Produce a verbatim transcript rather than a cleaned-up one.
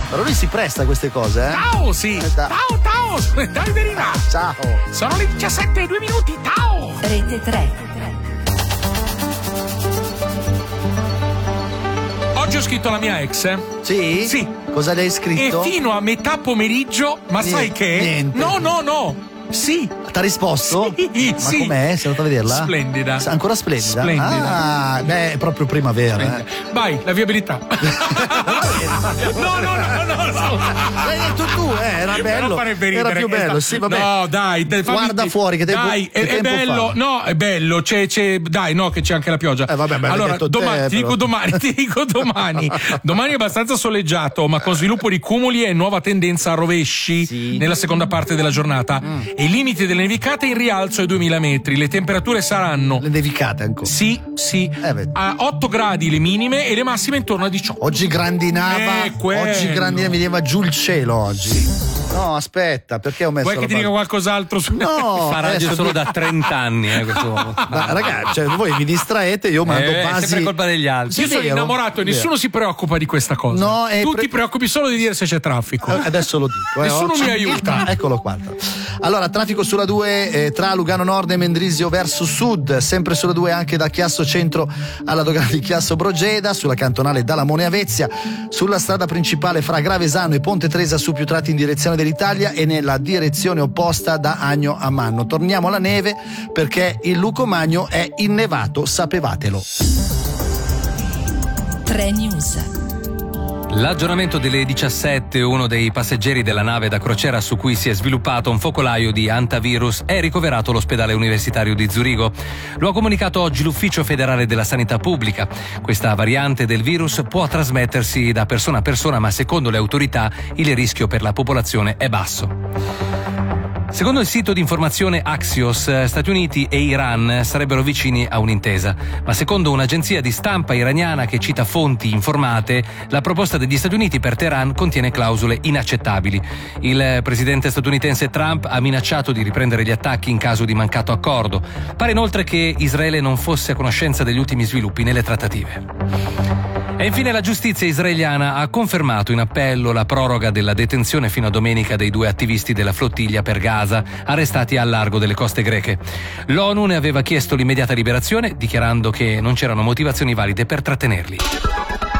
Però lui si presta a queste cose, eh? Ciao, sì. Eh, da- Ciao, ciao. Dai, Verina. Ciao. Sono le diciassette e due minuti. Ciao. Rete tre. Oggi ho scritto alla mia ex. eh. Sì? Sì. Cosa le hai scritto? E fino a metà pomeriggio, ma Niente, sai che? niente. No, no, no. Sì. T'ha risposto? Sì, Ma sì. com'è? Sei andata a vederla? Splendida. Ancora splendida? Splendida. Ah, beh, è proprio primavera. Eh. Vai, la viabilità. no, no, no, no, no. L'hai detto tu, eh, era Però bello. farebbe Era ridere più bello, questa- sì, vabbè. No, dai, dai, fammi- Guarda fuori, che tempo, dai, che è, è tempo bello, fa? no, è bello, c'è, c'è, dai, no, che c'è anche la pioggia. Eh, vabbè, ma l'hai allora, detto te, domani, ti però. dico domani, ti dico domani. Domani è abbastanza soleggiato, ma con sviluppo di cumuli e nuova tendenza a rovesci Sì. nella seconda parte della giornata. E il limite delle nevicate in rialzo ai duemila metri. Le temperature saranno Le nevicate ancora. sì, sì, Eh, vedi. a otto gradi le minime e le massime intorno a diciotto. Oggi grandinava, Eh, quello. oggi grandinava, vedeva giù il cielo oggi. No, aspetta, perché ho messo Vuoi che la ti dica base? qualcos'altro su No, Fa radio adesso solo tu- da trenta anni, eh, questo uomo. Ma, ragazzi, cioè, voi vi distraete, io mando Eh, è basi. sempre colpa degli altri. Io sono vero, innamorato e vero. nessuno si preoccupa di questa cosa. No, è tu pre- ti preoccupi solo di dire se c'è traffico. Eh, Adesso lo dico. Eh. Nessuno Oggi mi il aiuta. tra- Eccolo qua. Allora, traffico sulla due eh, tra Lugano Nord e Mendrisio verso sud, sempre sulla due anche da Chiasso Centro alla dogana di Chiasso Brogeda, sulla cantonale da Lamone a Vezia, sulla strada principale fra Gravesano e Ponte Tresa su più tratti in direzione dell'Italia e nella direzione opposta da Agno a Manno. Torniamo alla neve perché il Lucomagno è innevato, sapevatelo. tre News. L'aggiornamento delle diciassette, uno dei passeggeri della nave da crociera su cui si è sviluppato un focolaio di antivirus è ricoverato all'ospedale universitario di Zurigo. Lo ha comunicato oggi l'Ufficio federale della sanità pubblica. Questa variante del virus può trasmettersi da persona a persona, ma secondo le autorità il rischio per la popolazione è basso. Secondo il sito di informazione Axios, Stati Uniti e Iran sarebbero vicini a un'intesa, ma secondo un'agenzia di stampa iraniana che cita fonti informate, la proposta degli Stati Uniti per Teheran contiene clausole inaccettabili. Il presidente statunitense Trump ha minacciato di riprendere gli attacchi in caso di mancato accordo. Pare inoltre che Israele non fosse a conoscenza degli ultimi sviluppi nelle trattative. E infine la giustizia israeliana ha confermato in appello la proroga della detenzione fino a domenica dei due attivisti della flottiglia per Gaza, arrestati al largo delle coste greche. L'ONU ne aveva chiesto l'immediata liberazione, dichiarando che non c'erano motivazioni valide per trattenerli.